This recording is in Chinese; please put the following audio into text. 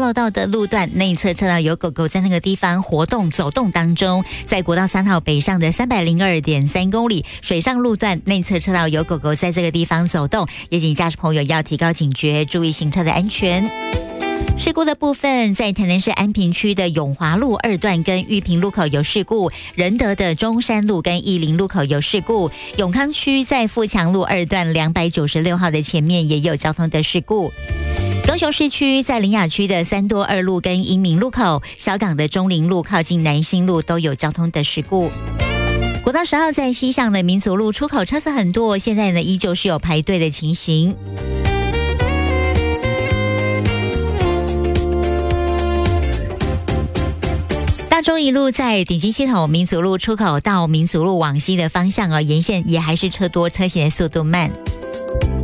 绕道的路段内侧车道有狗狗在那个地方活动走动当中，在国道3号北上的302.3公里水上路段内侧车道有狗狗在这个地方走动，也请驾驶朋友要提高警觉，注意行车的安全。事故的部分，在台南市安平区的永华路2段跟玉屏路口有事故，仁德的中山路跟义林路口有事故，永康区在富强路2段296号的前面也有交通的事故。高雄市区在苓雅区的三多2路跟英明路口，小港的中林路靠近南新路都有交通的事故。国道10号在西向的民族路出口车子很多，现在呢依旧是有排队的情形。大中一路在顶金系统民族路出口到民族路往西的方向沿线也还是车多，车行的速度慢。